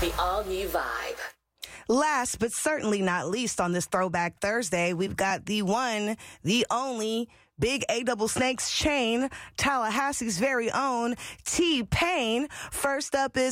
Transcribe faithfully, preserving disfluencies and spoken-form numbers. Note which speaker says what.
Speaker 1: The all-new Vibe.
Speaker 2: Last but certainly not least on this Throwback Thursday, we've got the one, the only Big A Double Snakes chain, Tallahassee's very own T-Pain. First up is